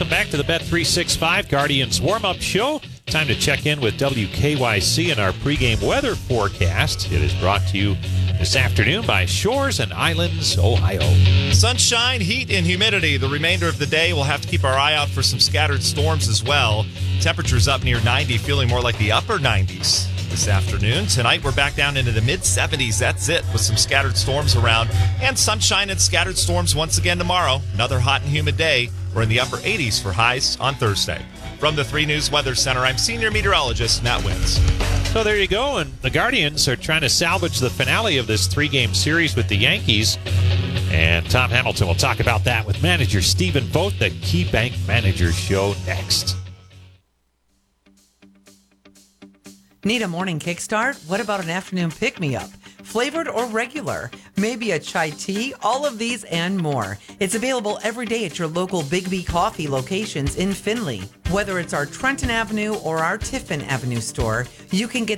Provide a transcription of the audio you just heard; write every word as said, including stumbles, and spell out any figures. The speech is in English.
welcome back to the Bet three sixty-five Guardians warm-up show. Time to check in with W K Y C and our pregame weather forecast. It is brought to you this afternoon by Shores and Islands, Ohio. Sunshine, heat, and humidity. The remainder of the day, we'll have to keep our eye out for some scattered storms as well. Temperatures up near ninety, feeling more like the upper nineties this afternoon. Tonight, we're back down into the mid-seventies. That's it, with some scattered storms around. And sunshine and scattered storms once again tomorrow. Another hot and humid day. We're in the upper eighties for highs on Thursday. From the three News Weather Center, I'm senior meteorologist Matt Wins. So there you go, and the Guardians are trying to salvage the finale of this three-game series with the Yankees. And Tom Hamilton will talk about that with manager Stephen Vogt, the KeyBank Managers Show, next. Need a morning kickstart? What about an afternoon pick-me-up? Flavored or regular? Maybe a chai tea? All of these and more. It's available every day at your local Big B Coffee locations in Findlay. Whether it's our Trenton Avenue or our Tiffin Avenue store, you can get